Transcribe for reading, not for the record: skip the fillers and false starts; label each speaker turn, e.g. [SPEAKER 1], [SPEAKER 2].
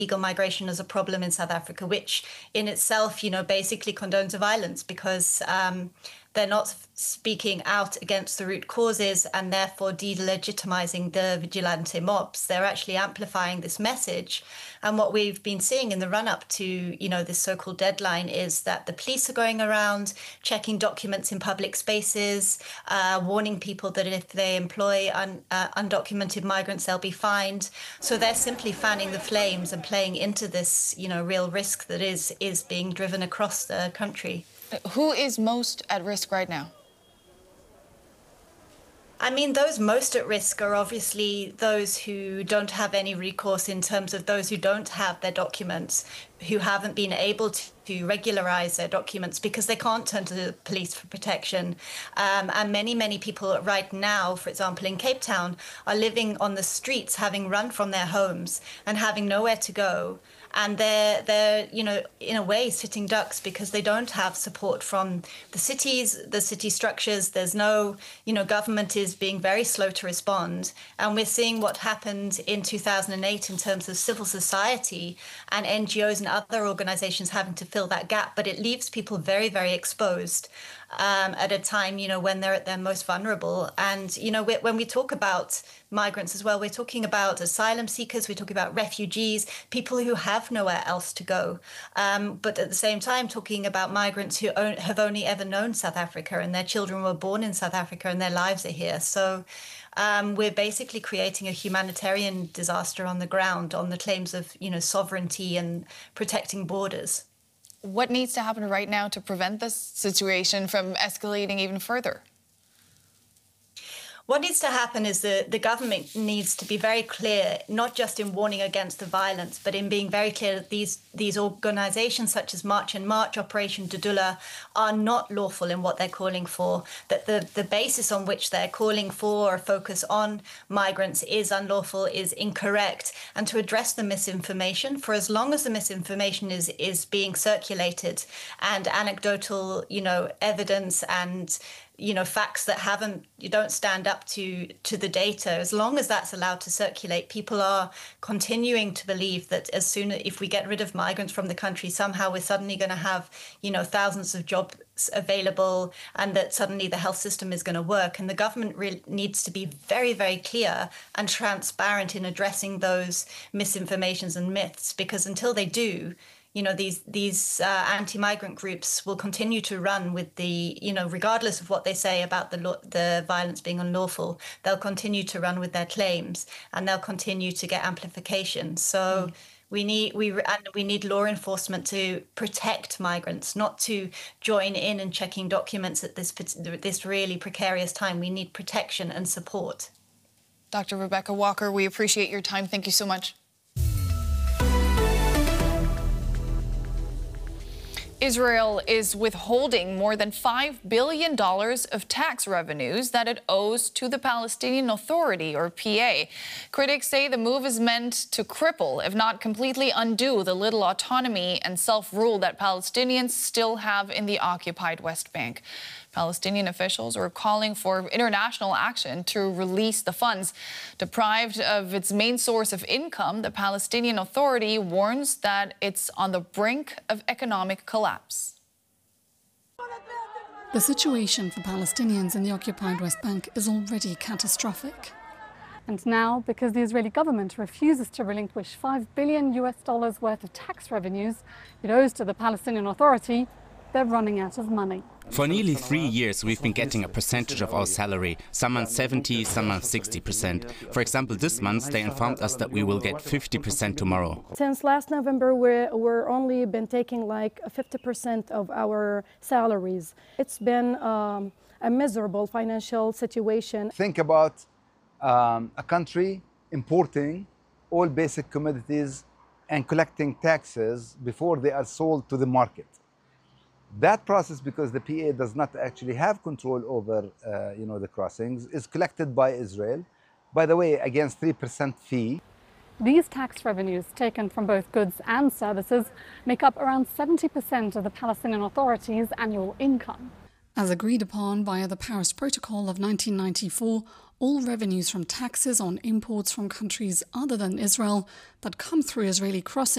[SPEAKER 1] illegal migration as a problem in South Africa, which in itself, basically condones violence because they're not speaking out against the root causes and therefore delegitimizing the vigilante mobs. They're actually amplifying this message. And what we've been seeing in the run-up to, this so-called deadline is that the police are going around checking documents in public spaces, warning people that if they employ undocumented migrants, they'll be fined. So they're simply fanning the flames and playing into this, real risk that is being driven across the country.
[SPEAKER 2] Who is most at risk right now?
[SPEAKER 1] I mean, those most at risk are obviously those who don't have any recourse in terms of those who don't have their documents, who haven't been able to regularize their documents because they can't turn to the police for protection. And many people right now, for example, in Cape Town, are living on the streets, having run from their homes and having nowhere to go. And they're in a way sitting ducks because they don't have support from the cities, the city structures. There's no, government is being very slow to respond. And we're seeing what happened in 2008 in terms of civil society and NGOs and other organizations having to fill that gap. But it leaves people very, very exposed at a time, when they're at their most vulnerable. And, when we talk about migrants as well, we're talking about asylum seekers, we're talking about refugees, people who have nowhere else to go. But at the same time, talking about migrants who have only ever known South Africa and their children were born in South Africa and their lives are here. So we're basically creating a humanitarian disaster on the ground on the claims of, sovereignty and protecting borders.
[SPEAKER 2] What needs to happen right now to prevent this situation from escalating even further?
[SPEAKER 1] What needs to happen is the government needs to be very clear, not just in warning against the violence, but in being very clear that these organizations such as March and March, Operation Dudula, are not lawful in what they're calling for, that the basis on which they're calling for a focus on migrants is unlawful, is incorrect, and to address the misinformation. For as long as the misinformation is being circulated and anecdotal, evidence and facts that don't stand up to the data, as long as that's allowed to circulate, people are continuing to believe that if we get rid of migrants from the country, somehow we're suddenly going to have, thousands of jobs available and that suddenly the health system is going to work. And the government really needs to be very, very clear and transparent in addressing those misinformations and myths, because until they do, these anti-migrant groups will continue to run with regardless of what they say about the violence being unlawful, they'll continue to run with their claims and they'll continue to get amplification. So we need law enforcement to protect migrants, not to join in and checking documents at this really precarious time. We need protection and support.
[SPEAKER 2] Dr. Rebecca Walker, we appreciate your time. Thank you so much. Israel is withholding more than $5 billion of tax revenues that it owes to the Palestinian Authority, or PA. Critics say the move is meant to cripple, if not completely undo, the little autonomy and self-rule that Palestinians still have in the occupied West Bank. Palestinian officials are calling for international action to release the funds. Deprived of its main source of income, the Palestinian Authority warns that it's on the brink of economic collapse.
[SPEAKER 3] The situation for Palestinians in the occupied West Bank is already catastrophic.
[SPEAKER 4] And now, because the Israeli government refuses to relinquish $5 billion worth of tax revenues it owes to the Palestinian Authority, they're running out of money.
[SPEAKER 5] For nearly 3 years, we've been getting a percentage of our salary, some months 70, some months 60%. For example, this month, they informed us that we will get 50% tomorrow.
[SPEAKER 6] Since last November, we're only been taking like 50% of our salaries. It's been a miserable financial situation.
[SPEAKER 7] Think about a country importing all basic commodities and collecting taxes before they are sold to the market. That process, because the PA does not actually have control over, the crossings, is collected by Israel, by the way, against 3% fee.
[SPEAKER 4] These tax revenues, taken from both goods and services, make up around 70% of the Palestinian Authority's annual income.
[SPEAKER 3] As agreed upon via the Paris Protocol of 1994, all revenues from taxes on imports from countries other than Israel that come through Israeli crossings